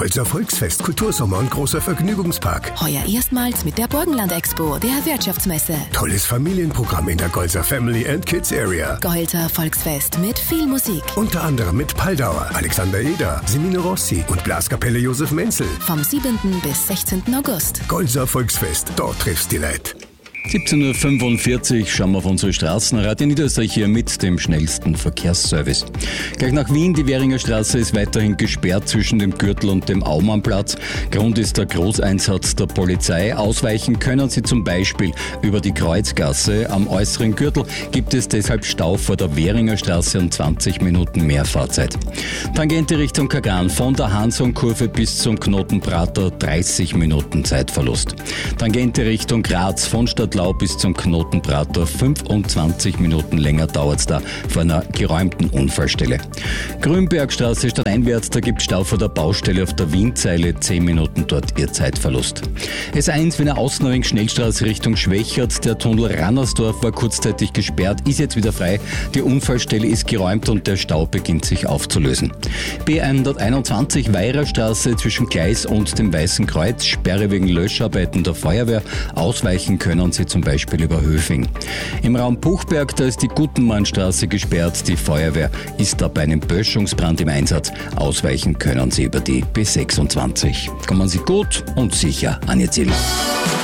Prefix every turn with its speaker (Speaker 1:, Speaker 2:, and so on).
Speaker 1: Golzer Volksfest, Kultursommer und großer Vergnügungspark.
Speaker 2: Heuer erstmals mit der Burgenland Expo, der Wirtschaftsmesse.
Speaker 1: Tolles Familienprogramm in der Golzer Family and Kids Area.
Speaker 2: Golzer Volksfest mit viel Musik.
Speaker 1: Unter anderem mit Paldauer, Alexander Eder, Semino Rossi und Blaskapelle Josef Menzel.
Speaker 2: Vom 7. bis 16. August.
Speaker 1: Golzer Volksfest, dort triffst die Leute.
Speaker 3: 17.45 Uhr schauen wir auf unsere Straßen. Radio Niederösterreich hier mit dem schnellsten Verkehrsservice. Gleich nach Wien, die Währinger Straße ist weiterhin gesperrt zwischen dem Gürtel und dem Aumannplatz. Grund ist der Großeinsatz der Polizei. Ausweichen können Sie zum Beispiel über die Kreuzgasse. Am äußeren Gürtel gibt es deshalb Stau vor der Währinger Straße und 20 Minuten mehr Fahrzeit. Tangente Richtung Kagran von der Hansonkurve bis zum Knotenprater 30 Minuten Zeitverlust. Tangente Richtung Graz von Stadtlau bis zum Knotenprater 25 Minuten länger dauert's da vor einer geräumten Unfallstelle. Grünbergstraße stadteinwärts, da gibt Stau vor der Baustelle auf der Wienzeile, 10 Minuten dort Ihr Zeitverlust. S1 Wiener Außenring Schnellstraße Richtung Schwächert, der Tunnel Rannersdorf war kurzzeitig gesperrt, ist jetzt wieder frei, die Unfallstelle ist geräumt und der Stau beginnt sich aufzulösen. B121 Weirerstraße zwischen Gleis und dem Weißen Kreuz, Sperre wegen Löscharbeiten der Feuerwehr, ausweichen können Sie zum Beispiel über Höfing. Im Raum Buchberg, da ist die Gutenmannstraße gesperrt. Die Feuerwehr ist da bei einem Böschungsbrand im Einsatz. Ausweichen können Sie über die B26. Kommen Sie gut und sicher an Ihr Ziel.